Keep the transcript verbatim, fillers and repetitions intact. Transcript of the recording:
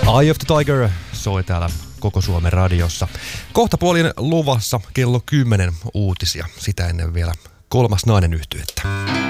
Eye of the Tiger soi täällä koko Suomen radiossa. Kohta puolin luvassa kello kymmenen uutisia. Sitä ennen vielä kolmas nainen yhtyettä.